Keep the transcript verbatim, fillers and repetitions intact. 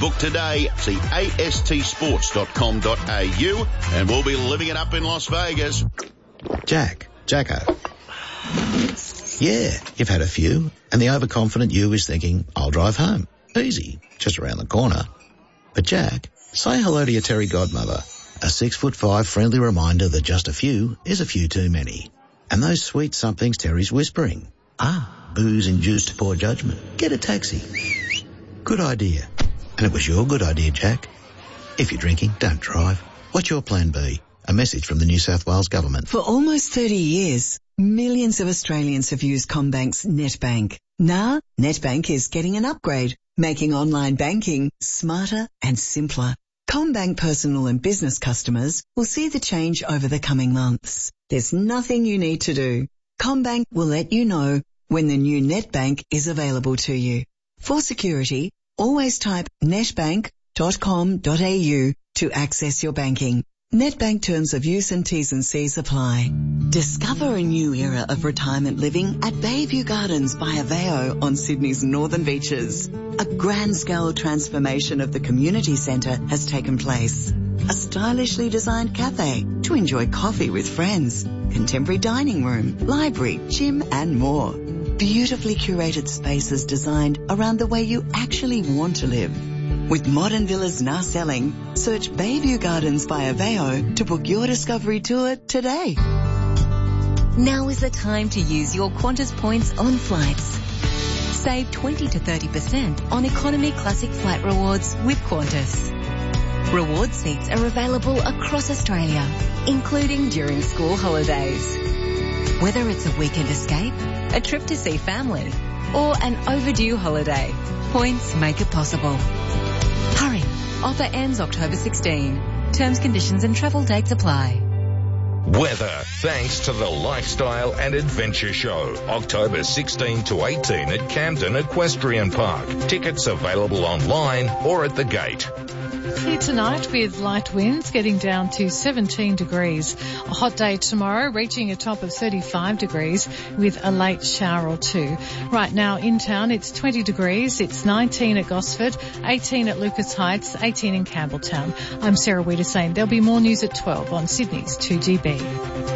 book today. See A S T sports dot com dot A U and we'll be living it up in Las Vegas. Jack, Jacko. Yeah, you've had a few, and the overconfident you is thinking, I'll drive home. Easy, just around the corner. But Jack, say hello to your Terry godmother. A six foot five friendly reminder that just a few is a few too many. And those sweet somethings Terry's whispering. Ah, booze-induced poor judgment. Get a taxi. Good idea. And it was your good idea, Jack. If you're drinking, don't drive. What's your plan B? A message from the New South Wales government. For almost thirty years, millions of Australians have used CommBank's NetBank. Now, NetBank is getting an upgrade, making online banking smarter and simpler. CommBank personal and business customers will see the change over the coming months. There's nothing you need to do. CommBank will let you know when the new NetBank is available to you. For security, always type netbank dot com dot A U to access your banking. NetBank terms of use and T's and C's apply. Discover a new era of retirement living at Bayview Gardens by Aveo on Sydney's northern beaches. A grand-scale transformation of the community centre has taken place. A stylishly designed cafe to enjoy coffee with friends, contemporary dining room, library, gym and more. Beautifully curated spaces designed around the way you actually want to live. With modern villas now selling, search Bayview Gardens by Aveo to book your discovery tour today. Now is the time to use your Qantas points on flights. Save twenty to thirty percent on economy classic flight rewards with Qantas. Reward seats are available across Australia, including during school holidays. Whether it's a weekend escape, a trip to see family, or an overdue holiday, points make it possible. Hurry! Offer ends October sixteenth. Terms, conditions and travel dates apply. Weather, thanks to the Lifestyle and Adventure Show, October sixteenth to eighteenth at Camden Equestrian Park. Tickets available online or at the gate. Here tonight with light winds getting down to seventeen degrees. A hot day tomorrow reaching a top of thirty-five degrees with a late shower or two. Right now in town it's twenty degrees. It's nineteen at Gosford, eighteen at Lucas Heights, eighteen in Campbelltown. I'm Sarah Weeder saying there'll be more news at twelve on Sydney's two G B.